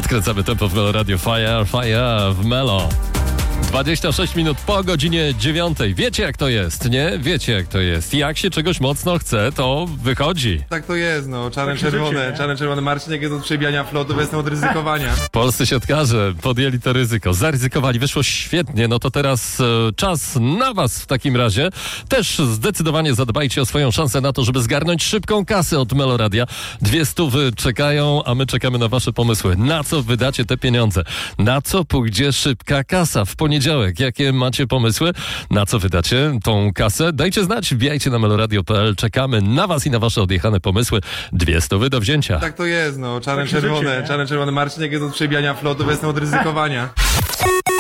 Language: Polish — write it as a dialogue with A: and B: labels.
A: Podkręcamy tempo w Melo Radio. Fire w Melo. 26 minut po godzinie 9. Wiecie jak to jest, nie? Wiecie jak to jest. Jak się czegoś mocno chce, to wychodzi.
B: Tak to jest, no. Czarne-czerwone. Marcinek jest od przebijania flotów, jestem od ryzykowania.
A: Polscy siatkarze podjęli to ryzyko, zaryzykowali, wyszło świetnie, no to teraz czas na was w takim razie. Też zdecydowanie zadbajcie o swoją szansę na to, żeby zgarnąć szybką kasę od Meloradia. 200 czekają, a my czekamy na wasze pomysły. Na co wydacie te pieniądze? Na co pójdzie szybka kasa w poniedziałek? Jakie macie pomysły? Na co wydacie tą kasę? Dajcie znać, wbijajcie na meloradio.pl. Czekamy na was i na wasze odjechane pomysły. 200 do wzięcia.
B: Tak to jest, no. Czarne-czerwone. Marcinek jest od przebijania flotów, jestem od ryzykowania.